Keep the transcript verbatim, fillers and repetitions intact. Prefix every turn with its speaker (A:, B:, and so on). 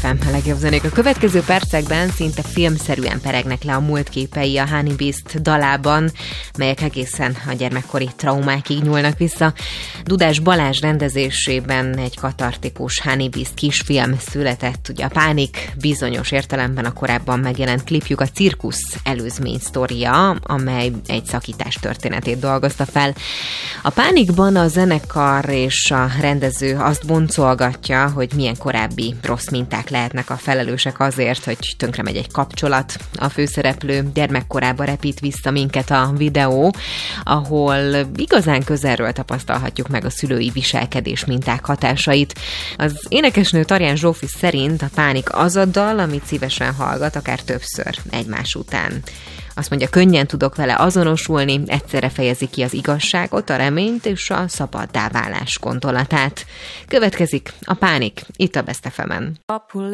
A: ef em, a legjobb zenék. A következő percekben szinte filmszerűen peregnek le a múlt képei a Honey Beast dalában, melyek egészen a gyermekkori traumákig nyúlnak vissza. Dudás Balázs rendezésében egy katartikus Honey Beast kisfilm született. Ugye a Pánik bizonyos értelemben a korábban megjelent klipjük a Cirkusz előzmény sztoria, amely egy szakítás történetét dolgozta fel. A Pánikban a zenekar és a rendező azt boncolgatja, hogy milyen korábbi rossz minták lehetnek a felelősek azért, hogy tönkre megy egy kapcsolat. A főszereplő gyermekkorába repít vissza minket a videó, ahol igazán közelről tapasztalhatjuk meg a szülői viselkedés minták hatásait. Az énekesnő Tarján Zsófi szerint a Pánik az a dal, amit szívesen hallgat, akár többször egymás után. Azt mondja, könnyen tudok vele azonosulni, egyszerre fejezi ki az igazságot, a reményt és a szabaddá válás gondolatát. Következik a Pánik, itt a Best ef emen.